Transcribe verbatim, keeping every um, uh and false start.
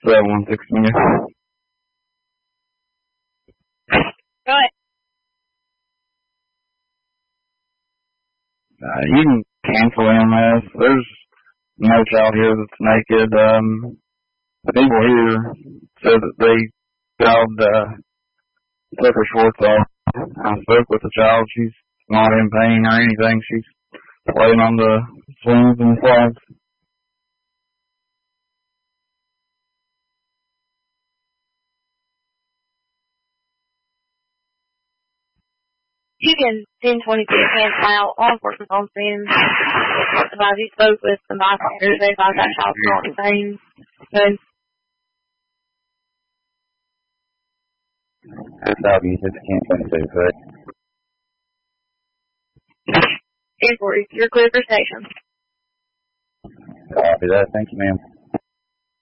seven one six. Go ahead. Uh, you can cancel M S. There's no child here that's naked. Um, the people here said that they called uh, Tucker Schwartz off. I spoke with the child. She's not in pain or anything. She's playing on the swings and slides. You can ten twenty-three cancel out all enforcement on scene. Advise you spoke with the bystanders. They advise that child's not in pain. Good. Good job, you said ten twenty-two, correct? Inquiry, you're clear for station. Copy that. Thank you, ma'am.